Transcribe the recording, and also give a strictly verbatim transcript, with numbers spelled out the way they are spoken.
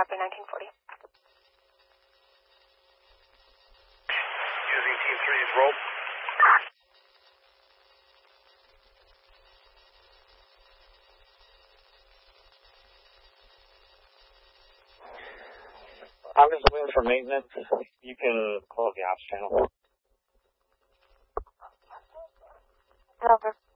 copy, nineteen forty. Using Team three's rope. I'm just waiting for maintenance. You can close the ops channel. Over.